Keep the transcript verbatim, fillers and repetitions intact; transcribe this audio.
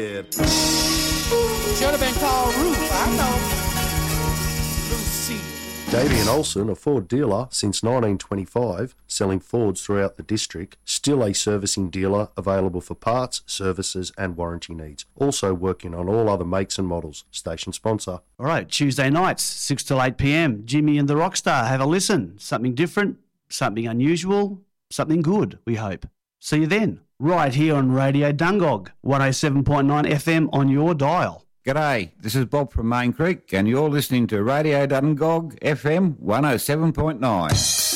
Yeah. Should have been called Ruth, I know. Lucy. Davian Olsen, a Ford dealer since nineteen twenty-five, selling Fords throughout the district, still a servicing dealer available for parts, services and warranty needs. Also working on all other makes and models. Station sponsor. All right, Tuesday nights, six till eight p.m, Jimmy and the Rockstar. Have a listen. Something different, something unusual, something good, we hope. See you then, right here on Radio Dungog, one oh seven point nine F M on your dial. G'day, this is Bob from Main Creek and you're listening to Radio Dungog F M one oh seven point nine.